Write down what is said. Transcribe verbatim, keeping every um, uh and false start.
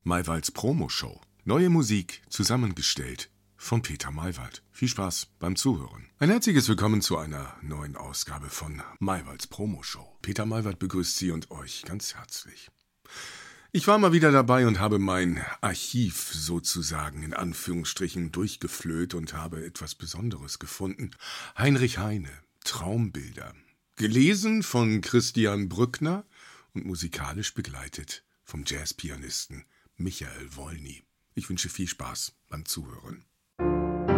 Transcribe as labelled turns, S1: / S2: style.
S1: Maywalds Promoshow. Neue Musik zusammengestellt von Peter Maywald. Viel Spaß beim Zuhören. Ein herzliches Willkommen zu einer neuen Ausgabe von Maywalds Promoshow. Peter Maywald begrüßt Sie und euch ganz herzlich. Ich war mal wieder dabei und habe mein Archiv sozusagen in Anführungsstrichen durchgeflöht und habe etwas Besonderes gefunden. Heinrich Heine, Traumbilder. Gelesen von Christian Brückner und musikalisch begleitet vom Jazzpianisten Michael Wolny. Ich wünsche viel Spaß beim Zuhören.